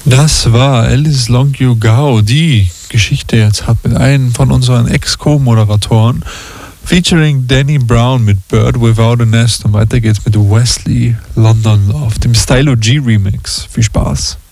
Das war Alice Long-Yu-Gao, die Geschichte jetzt hat mit einem von unseren Ex-Co-Moderatoren, featuring Danny Brown mit Bird Without a Nest. Und weiter geht's mit Wesley London auf dem Stylo G Remix. Viel Spaß.